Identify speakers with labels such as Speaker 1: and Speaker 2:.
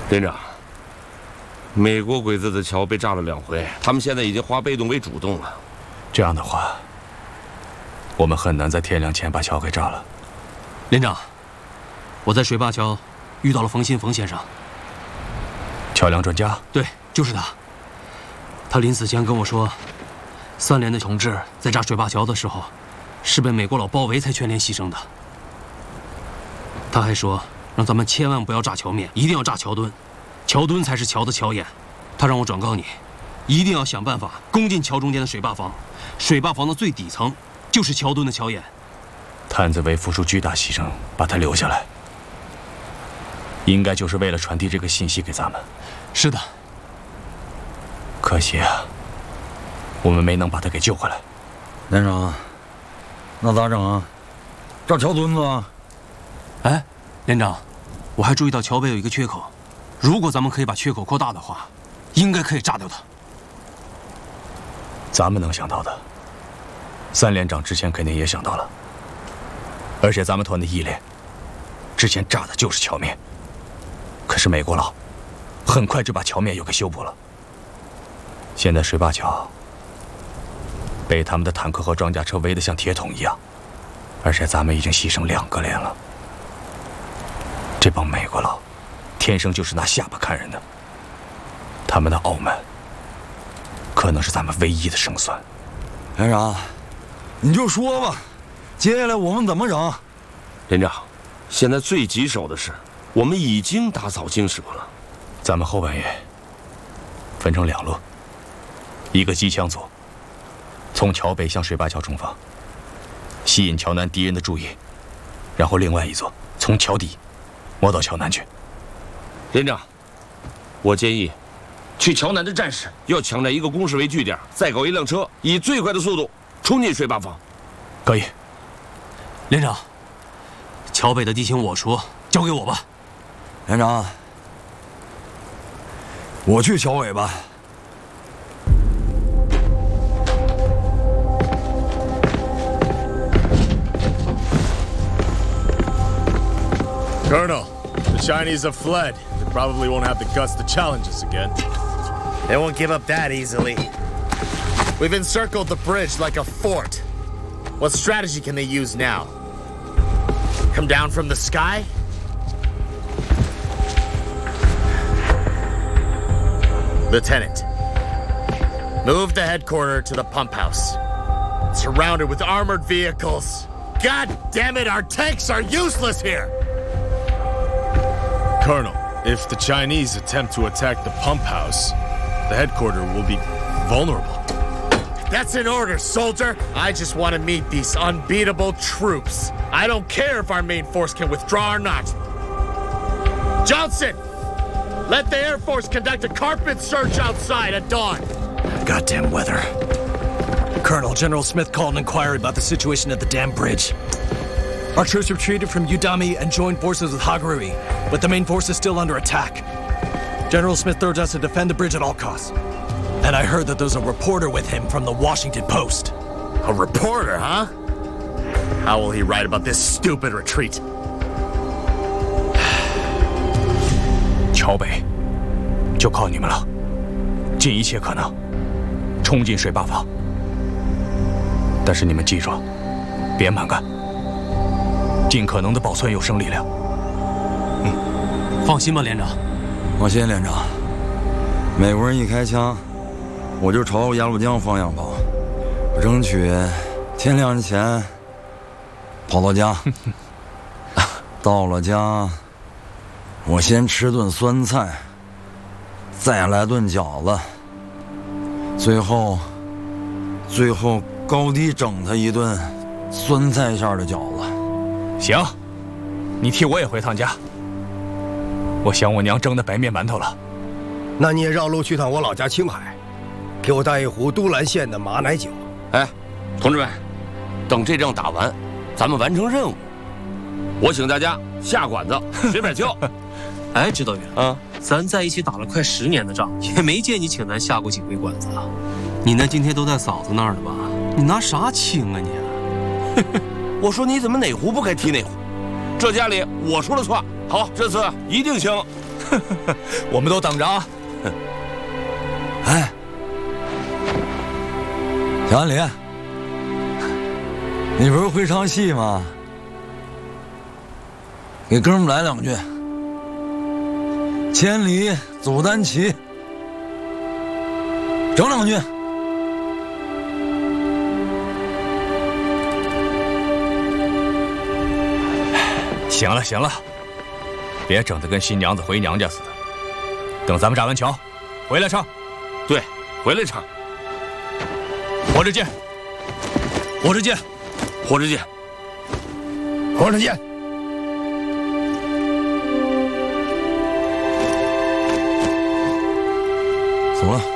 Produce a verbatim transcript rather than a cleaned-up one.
Speaker 1: 连长，美国鬼子的桥被炸了两回，他们现在已经化被动为主动了。
Speaker 2: 这样的话，我们很难在天亮前把桥给炸了。
Speaker 3: 连长，我在水坝桥遇到了冯新冯先生。
Speaker 2: 桥梁专家？
Speaker 3: 对，就是他。他临死前跟我说，三连的同志在炸水坝桥的时候，是被美国佬包围才全连牺牲的。他还说，让咱们千万不要炸桥面，一定要炸桥墩，桥墩才是桥的桥眼。他让我转告你，一定要想办法攻进桥中间的水坝房，水坝房的最底层就是桥墩的桥眼。
Speaker 2: 探子为付出巨大牺牲，把他留下来，应该就是为了传递这个信息给咱们。
Speaker 3: 是的。
Speaker 2: 可惜啊，我们没能把他给救回来。
Speaker 4: 连长，那咋整啊？炸桥墩子啊？
Speaker 3: 哎，连长，我还注意到桥背有一个缺口，如果咱们可以把缺口扩大的话，应该可以炸掉它。
Speaker 2: 咱们能想到的，三连长之前肯定也想到了。而且咱们团的一连，之前炸的就是桥面，可是美国佬很快就把桥面又给修补了。现在水坝桥被他们的坦克和装甲车围得像铁桶一样，而且咱们已经牺牲两个连了。这帮美国佬天生就是拿下巴看人的，他们的傲慢可能是咱们唯一的胜算。
Speaker 4: 连长，你就说吧，接下来我们怎么整？
Speaker 1: 连长，现在最棘手的是，我们已经打草惊蛇了。
Speaker 2: 咱们后半夜分成两路，一个机枪组从桥北向水坝桥冲锋，吸引桥南敌人的注意，然后另外一组从桥底摸到桥南去。
Speaker 1: 连长，我建议，去桥南的战士要抢占一个工事为据点，再搞一辆车，以最快的速度冲进水坝房。
Speaker 2: 可以。
Speaker 3: 连长，桥北的地形我说，交给我吧。
Speaker 4: 连长，我去桥尾吧。
Speaker 5: Colonel, the Chinese have fled. They probably won't have the guts to challenge us again.
Speaker 6: They won't give up that easily. We've encircled the bridge like a fort. What strategy can they use now? Come down from the sky? Lieutenant, move the headquarters to the pump house. Surrounded with armored vehicles. God damn it, our tanks are useless here!
Speaker 5: Colonel, if the Chinese attempt to attack the pump house, the headquarters will be vulnerable.
Speaker 6: That's an order, soldier. I just want to meet these unbeatable troops. I don't care if our main force can withdraw or not. Johnson, let the Air Force conduct a carpet search outside at dawn.
Speaker 7: Goddamn weather. Colonel, General Smith called an inquiry about the situation at the dam bridge. Our troops retreated from Udami and joined forces with Hagarui, but the main force is still under attack. General Smith urged us to defend the bridge at all costs. And I heard that there's a reporter with him from the Washington Post.
Speaker 6: A reporter, huh? How will he write about this stupid retreat?
Speaker 2: 桥北就靠你们了，尽一切可能冲进水坝房。但是你们记住，别蛮干，尽可能的保存有生力量。
Speaker 3: 嗯，放心吧，连长。
Speaker 4: 放心，连长。美国人一开枪，我就朝鸭绿江方向跑，我争取天亮之前跑到家。到了家，我先吃顿酸菜，再来顿饺子，最后，最后高低整他一顿酸菜馅的饺子。
Speaker 2: 行，你替我也回趟家。我想我娘蒸的白面馒头了。
Speaker 8: 那你也绕路去趟我老家青海，给我带一壶都兰县的马奶酒。
Speaker 1: 哎，同志们，等这仗打完，咱们完成任务，我请大家下馆子随便叫。
Speaker 3: 哎，指导员啊，咱在一起打了快十年的仗，也没见你请咱下过几回馆子啊。你那今天都在嫂子那儿呢吧？你拿啥请啊你？
Speaker 1: 我说你怎么哪壶不该提哪壶，这家里我说了算。好，这次一定请。
Speaker 2: 我们都等着啊！
Speaker 4: 哎，小安林，你不是会唱戏吗？给哥们来两句。千里走单骑，整两句。
Speaker 2: 行了行了，别整得跟新娘子回娘家似的。等咱们炸完桥，回来唱。
Speaker 1: 对，回来唱。
Speaker 2: 活着见，
Speaker 3: 活着见，
Speaker 1: 活着见，
Speaker 8: 活着见。
Speaker 4: 走了。